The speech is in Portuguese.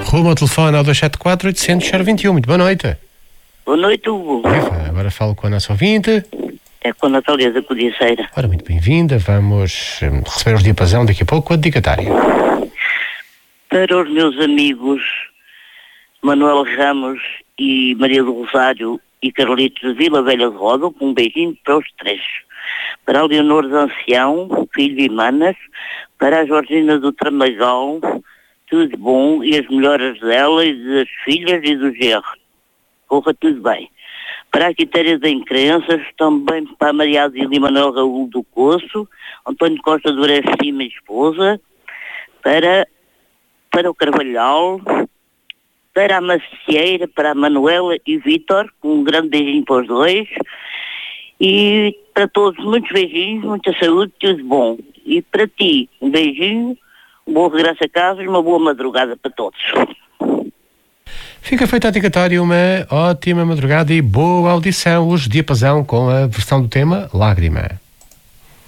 Rumo ao telefone ao 274-800-021. Muito boa noite. Boa noite, Hugo. Viva, agora falo com a nossa ouvinte. É com a Natália da Codiceira. Ora, muito bem-vinda. Vamos receber os diapasão daqui a pouco com a dedicatória. Para os meus amigos Manuel Ramos e Maria do Rosário e Carlitos de Vila Velha de Roda, um beijinho para os três. Para a Leonor de Ancião, filho e manas, para a Georgina do Tramalhão, tudo bom, e as melhoras dela e das filhas e do genro. Corra tudo bem. Para a Quitéria da Encrenças, também para a Maria Adila e Manuel Raul do Coço, António Costa do Orecima e esposa, para o Carvalhal, para a Macieira, para a Manuela e Vítor, um grande beijinho para os dois, e para todos, muitos beijinhos, muita saúde, tudo bom. E para ti, um beijinho, um bom regresso a casa e uma boa madrugada para todos. Fica feita a dedicatória, uma ótima madrugada e boa audição. Hoje, diapasão com a versão do tema Lágrima.